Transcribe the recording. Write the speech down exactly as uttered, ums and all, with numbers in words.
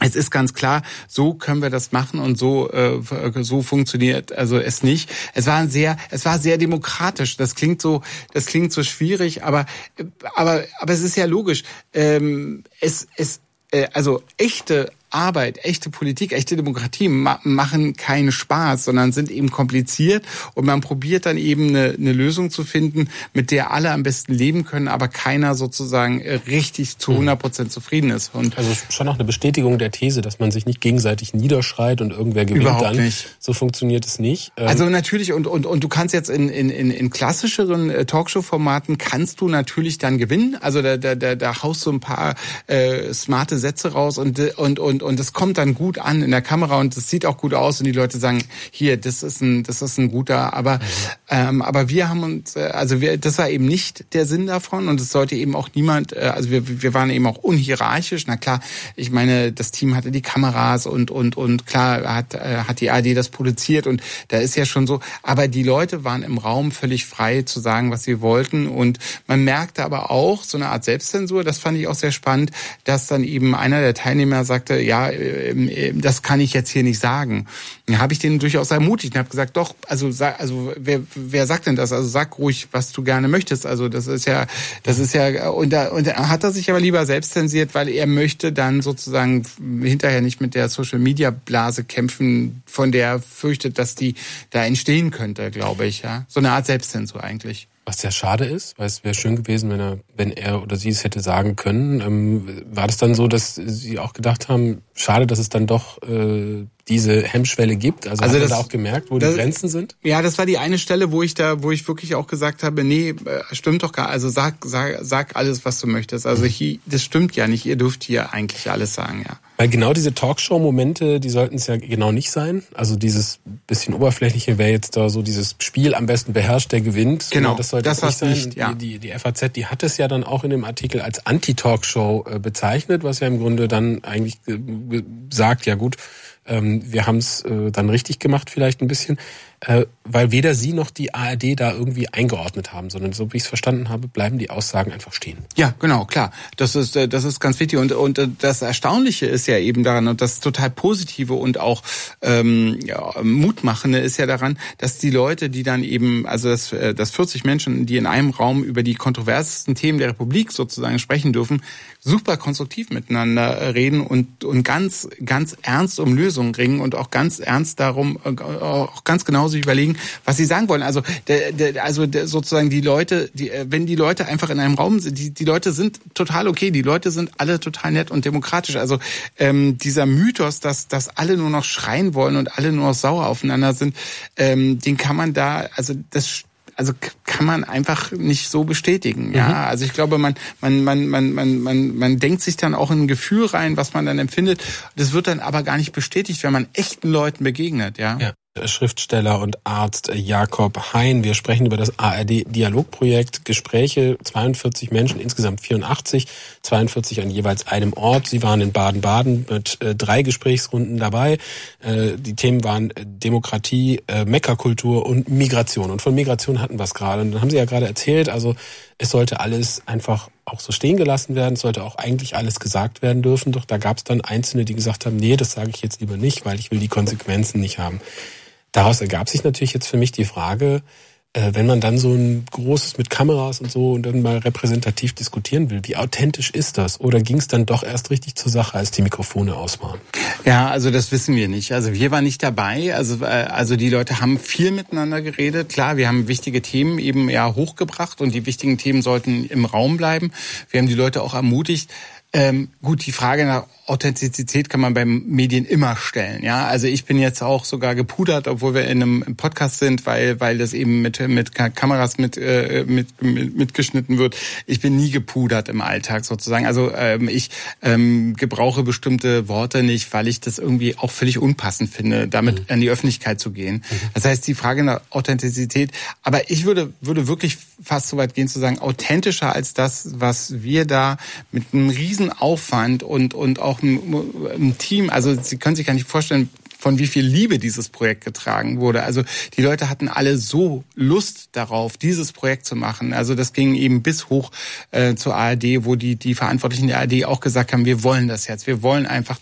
Es ist ganz klar, so können wir das machen und so äh, so funktioniert also es nicht. Es war ein sehr, es war sehr demokratisch. Das klingt so, das klingt so schwierig, aber aber aber es ist ja logisch. Ähm, es es äh, also echte Arbeit, echte Politik, echte Demokratie ma- machen keinen Spaß, sondern sind eben kompliziert und man probiert dann eben eine, eine Lösung zu finden, mit der alle am besten leben können, aber keiner sozusagen richtig zu hundert Prozent zufrieden ist. Und also schon auch eine Bestätigung der These, dass man sich nicht gegenseitig niederschreit und irgendwer gewinnt überhaupt dann. Nicht. So funktioniert es nicht. Also natürlich und und und du kannst jetzt in in in, in klassischeren Talkshow-Formaten kannst du natürlich dann gewinnen. Also da da da, da haust du ein paar äh, smarte Sätze raus und und und und das kommt dann gut an in der Kamera und das sieht auch gut aus und die Leute sagen, hier, das ist ein, das ist ein guter, aber, mhm. ähm, aber wir haben uns, also wir, das war eben nicht der Sinn davon und es sollte eben auch niemand, also wir, wir waren eben auch unhierarchisch. Na klar, ich meine, das Team hatte die Kameras und und und klar hat hat die A R D das produziert und da ist ja schon so, aber die Leute waren im Raum völlig frei zu sagen, was sie wollten und man merkte aber auch so eine Art Selbstzensur. Das fand ich auch sehr spannend, dass dann eben einer der Teilnehmer sagte, ja, das kann ich jetzt hier nicht sagen. Dann habe ich den durchaus ermutigt und habe gesagt, doch, also sag, also wer wer sagt denn das? Also sag ruhig, was du gerne möchtest. Also das ist ja, das ist ja und da und da hat er sich aber lieber selbst zensiert, weil er möchte dann sozusagen hinterher nicht mit der Social Media Blase kämpfen, von der er fürchtet, dass die da entstehen könnte, glaube ich, ja. So eine Art Selbstzensur eigentlich. Was sehr schade ist, weil es wäre schön gewesen, wenn er, wenn er oder sie es hätte sagen können. Ähm, war das dann so, dass Sie auch gedacht haben, schade, dass es dann doch äh, diese Hemmschwelle gibt? Also, also hat man da auch gemerkt, wo das, die Grenzen sind? Ja, das war die eine Stelle, wo ich da, wo ich wirklich auch gesagt habe, nee, stimmt doch gar. Also sag, sag, sag alles, was du möchtest. Also hier, das stimmt ja nicht. Ihr dürft hier eigentlich alles sagen, ja. Weil genau diese Talkshow-Momente, die sollten es ja genau nicht sein. Also dieses bisschen oberflächliche wäre jetzt da so dieses Spiel am besten beherrscht, der gewinnt. Genau, das sollte das nicht sein. Nicht, ja. Die, die, die F A Z, die hat es ja dann auch in dem Artikel als Anti-Talkshow äh, bezeichnet, was ja im Grunde dann eigentlich äh, sagt, ja gut, ähm, wir haben es äh, dann richtig gemacht vielleicht ein bisschen, äh, weil weder Sie noch die A R D da irgendwie eingeordnet haben, sondern so wie ich es verstanden habe, bleiben die Aussagen einfach stehen. Ja, genau, klar. Das ist das ist ganz wichtig und und das Erstaunliche ist ja eben daran und das total Positive und auch ähm, ja, Mutmachende ist ja daran, dass die Leute, die dann eben, also dass, dass vierzig Menschen, die in einem Raum über die kontroversesten Themen der Republik sozusagen sprechen dürfen, super konstruktiv miteinander reden und und ganz ganz ernst um Lösungen ringen und auch ganz ernst darum auch ganz genau sich überlegen, was sie sagen wollen. Also der, der, also der, sozusagen die Leute, die wenn die Leute einfach in einem Raum sind, die die Leute sind total okay, die Leute sind alle total nett und demokratisch. Also ähm, dieser Mythos, dass dass alle nur noch schreien wollen und alle nur noch sauer aufeinander sind, ähm, den kann man da, also das Also kann man einfach nicht so bestätigen, ja. Mhm. Also ich glaube, man man man man man man man denkt sich dann auch in ein Gefühl rein, was man dann empfindet. Das wird dann aber gar nicht bestätigt, wenn man echten Leuten begegnet, ja. Ja. Schriftsteller und Arzt Jakob Hein. Wir sprechen über das A R D-Dialogprojekt. Gespräche, zweiundvierzig Menschen, insgesamt vierundachtzig, zweiundvierzig an jeweils einem Ort. Sie waren in Baden-Baden mit äh, drei Gesprächsrunden dabei. Äh, die Themen waren Demokratie, äh, Mekkerkultur und Migration. Und von Migration hatten wir es gerade. Und dann haben Sie ja gerade erzählt, also es sollte alles einfach auch so stehen gelassen werden, es sollte auch eigentlich alles gesagt werden dürfen. Doch da gab es dann Einzelne, die gesagt haben, nee, das sage ich jetzt lieber nicht, weil ich will die Konsequenzen nicht haben. Daraus ergab sich natürlich jetzt für mich die Frage, äh, wenn man dann so ein großes mit Kameras und so und dann mal repräsentativ diskutieren will, wie authentisch ist das? Oder ging es dann doch erst richtig zur Sache, als die Mikrofone aus waren? Ja, also das wissen wir nicht. Also wir waren nicht dabei. Also äh, also die Leute haben viel miteinander geredet. Klar, wir haben wichtige Themen eben ja hochgebracht und die wichtigen Themen sollten im Raum bleiben. Wir haben die Leute auch ermutigt. Ähm, gut, die Frage nach Authentizität kann man beim Medien immer stellen, ja. Also ich bin jetzt auch sogar gepudert, obwohl wir in einem Podcast sind, weil weil das eben mit mit Kameras mit äh, mit, mit mitgeschnitten wird. Ich bin nie gepudert im Alltag sozusagen. Also ähm, ich ähm, gebrauche bestimmte Worte nicht, weil ich das irgendwie auch völlig unpassend finde, damit mhm. an die Öffentlichkeit zu gehen. Mhm. Das heißt, die Frage nach Authentizität. Aber ich würde würde wirklich fast so weit gehen zu sagen, authentischer als das, was wir da mit einem riesen Aufwand und und auch im Team, also Sie können sich gar nicht vorstellen, von wie viel Liebe dieses Projekt getragen wurde. Also die Leute hatten alle so Lust darauf, dieses Projekt zu machen. Also das ging eben bis hoch äh, zur A R D, wo die die Verantwortlichen der A R D auch gesagt haben, wir wollen das jetzt. Wir wollen einfach